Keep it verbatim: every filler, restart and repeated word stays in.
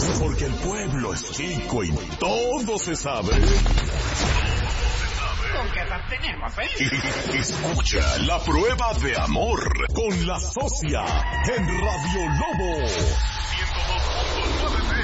Porque el pueblo es chico y todo se sabe. ¿Con qué edad tenemos, eh? Escucha La Prueba de Amor con la socia en Radio Lobo ciento dos punto nueve.